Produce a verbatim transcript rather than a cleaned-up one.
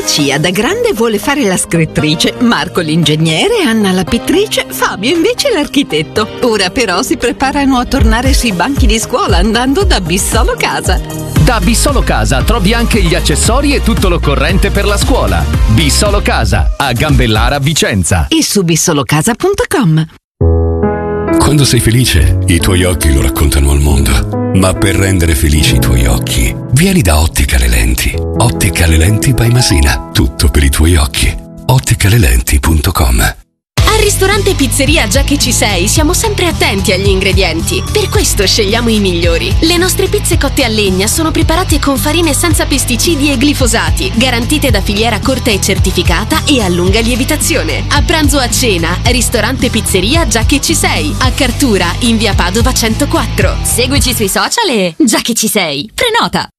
Lucia da grande vuole fare la scrittrice, Marco l'ingegnere, Anna la pittrice, Fabio invece l'architetto. Ora però si preparano a tornare sui banchi di scuola andando da Bissolo Casa. Da Bissolo Casa trovi anche gli accessori e tutto l'occorrente per la scuola. Bissolo Casa, a Gambellara, Vicenza. E su bissolo casa punto com. Quando sei felice, i tuoi occhi lo raccontano al mondo. Ma per rendere felici i tuoi occhi, vieni da Ottica Le Lenti. Ottica Le Lenti by Masina. Tutto per i tuoi occhi. ottica le lenti punto com. Al ristorante Pizzeria Già che ci sei siamo sempre attenti agli ingredienti. Per questo scegliamo i migliori. Le nostre pizze cotte a legna sono preparate con farine senza pesticidi e glifosati, garantite da filiera corta e certificata e a lunga lievitazione. A pranzo o a cena, ristorante Pizzeria Già che ci sei. A Cartura, in via Padova centoquattro. Seguici sui social e Già che ci sei. Prenota!